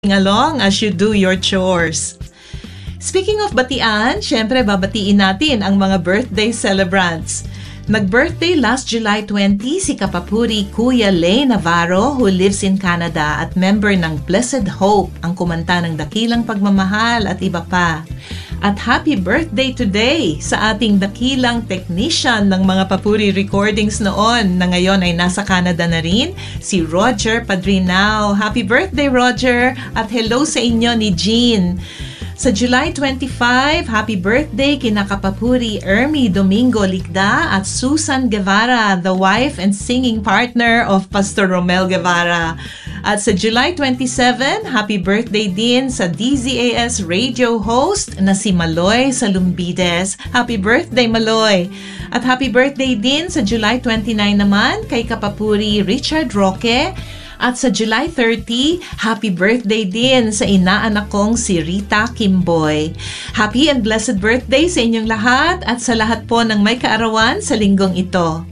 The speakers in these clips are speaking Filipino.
along as you do your chores. Speaking of batian, syempre babatiin natin ang mga birthday celebrants. Nag-birthday last July 20 si Kapapuri Kuya Lay Navarro who lives in Canada at member ng Blessed Hope, ang kumanta ng Dakilang Pagmamahal at iba pa. At happy birthday today sa ating dakilang technician ng mga Papuri recordings noon na ngayon ay nasa Canada na rin, si Roger Padrinao. Happy birthday, Roger! At hello sa inyo ni Jean. Sa July 25, happy birthday kina Kapapuri Ermi Domingo Ligda at Susan Guevara, the wife and singing partner of Pastor Romel Guevara. At sa July 27, happy birthday din sa DZAS radio host na si Maloy Salumbides. Happy birthday, Maloy! At happy birthday din sa July 29 naman kay Kapapuri Richard Roque. At sa July 30, happy birthday din sa inaanak kong si Rita Kimboy. Happy and blessed birthday sa inyong lahat at sa lahat po ng may kaarawan sa linggong ito.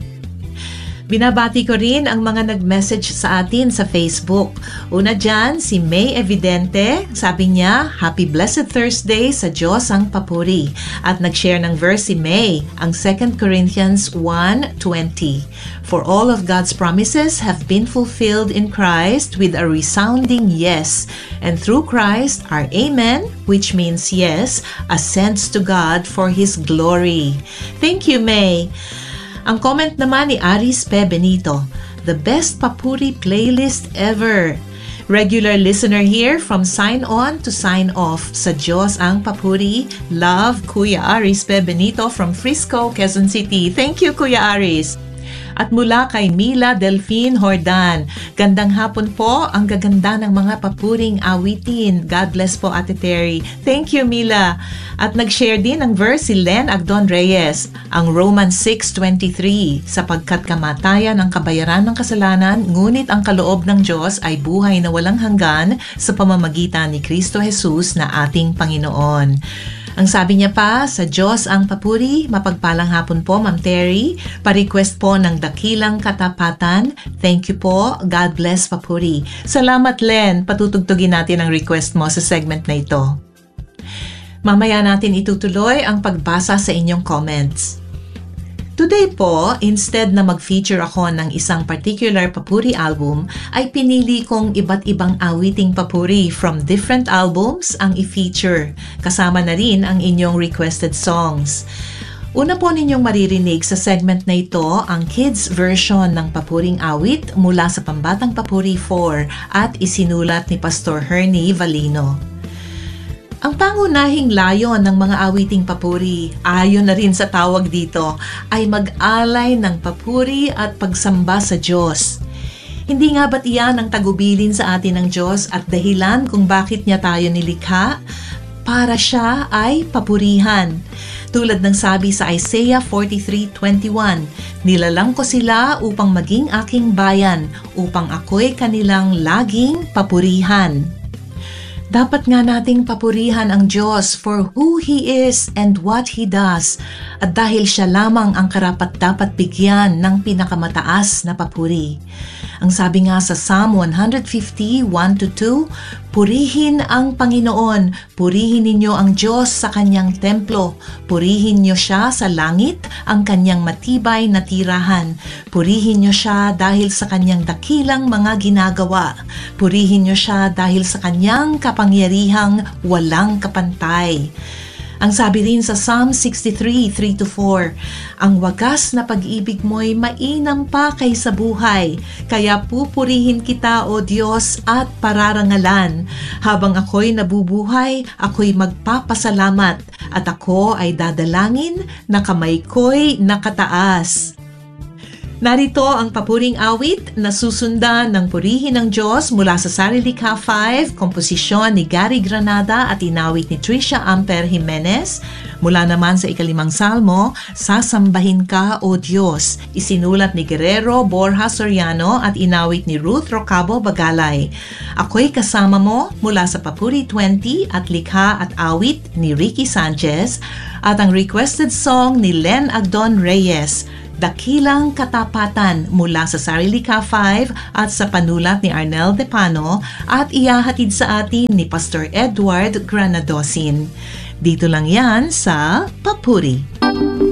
Binabati ko rin ang mga nag-message sa atin sa Facebook. Una dyan, si May Evidente. Sabi niya, Happy Blessed Thursday sa Diyos ang Papuri. At nag-share ng verse si May, ang 2 Corinthians 1:20. For all of God's promises have been fulfilled in Christ with a resounding yes. And through Christ, our Amen, which means yes, ascends to God for His glory. Thank you, May. Ang comment naman ni Aris P. Benito, the best Papuri playlist ever. Regular listener here from sign on to sign off sa Diyos ang Papuri. Love, Kuya Aris P. Benito from Frisco, Quezon City. Thank you, Kuya Aris. At mula kay Mila Delphine Hordan, gandang hapon po, ang gaganda ng mga papuring awitin. God bless po, Ate Terry. Thank you, Mila. At nag-share din ng verse si Len Agdon Reyes, ang Romans 6:23, sapagkat kamatayan ang kabayaran ng kasalanan, ngunit ang kaloob ng Diyos ay buhay na walang hanggan sa pamamagitan ni Kristo Jesus na ating Panginoon. Ang sabi niya pa, sa Diyos ang Papuri, mapagpalang hapon po, Ma'am Terry. Pa-request po ng Dakilang Katapatan. Thank you po. God bless, Papuri. Salamat, Len. Patutugtugin natin ang request mo sa segment na ito. Mamaya natin itutuloy ang pagbasa sa inyong comments. Today po, instead na mag-feature ako ng isang particular Papuri album, ay pinili kong iba't ibang awiting Papuri from different albums ang i-feature. Kasama na rin ang inyong requested songs. Una po ninyong maririnig sa segment na ito ang kids version ng Papuring Awit mula sa Pambatang Papuri 4 at isinulat ni Pastor Hernie Valino. Ang pangunahing layon ng mga awiting papuri, ayon na rin sa tawag dito, ay mag-alay ng papuri at pagsamba sa Diyos. Hindi nga ba't iyan ang tagubilin sa atin ng Diyos at dahilan kung bakit niya tayo nilikha? Para siya ay papurihan. Tulad ng sabi sa Isaiah 43:21, nilalang ko sila upang maging aking bayan, upang ako'y kanilang laging papurihan. Dapat nga nating papurihan ang Diyos for who He is and what He does at dahil siya lamang ang karapat-dapat bigyan ng pinakamataas na papuri. Ang sabi nga sa Psalm 150:1-2, purihin ang Panginoon, purihin ninyo ang Diyos sa kanyang templo, purihin niyo siya sa langit, ang kanyang matibay na tirahan, purihin niyo siya dahil sa kanyang dakilang mga ginagawa, purihin niyo siya dahil sa kanyang kapangyarihang walang kapantay. Ang sabi rin sa Psalm 63:3-4, ang wagas na pag-ibig mo'y mainam pa kaysa buhay, kaya pupurihin kita, O Diyos, at pararangalan. Habang ako'y nabubuhay, ako'y magpapasalamat, at ako ay dadalangin na kamay ko'y nakataas. Narito ang papuring awit na susundan ng Purihin ng Diyos mula sa Sarilikha 5, komposisyon ni Gary Granada at inawit ni Tricia Amper Jimenez. Mula naman sa ikalimang salmo, Sasambahin Ka, O Diyos, isinulat ni Guerrero Borja Soriano at inawit ni Ruth Rocabo Bagalay. Ako'y kasama mo mula sa Papuri 20 at likha at awit ni Ricky Sanchez at ang requested song ni Len Agdon Reyes, Dakilang Katapatan mula sa Sarilika 5 at sa panulat ni Arnel Depano at ihahatid sa atin ni Pastor Edward Granadosin. Dito lang yan sa Papuri.